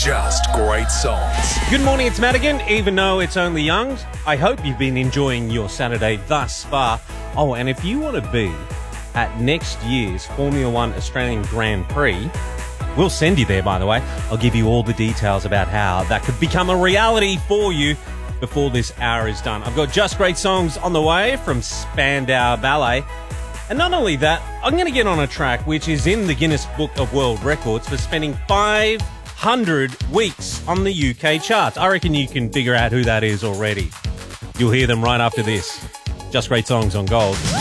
Just great songs. Good morning, it's Madigan. Even though it's only young, I hope you've been enjoying your Saturday thus far. Oh, and if you want to be at next year's Formula One Australian Grand Prix, we'll send you there, by the way. I'll give you all the details about how that could become a reality for you before this hour is done. I've got just great songs on the way from Spandau Ballet. And not only that, I'm going to get on a track which is in the Guinness Book of World Records for spending 500 weeks on the UK charts. I reckon you can figure out who that is already. You'll hear them right after this. Just great songs on Gold.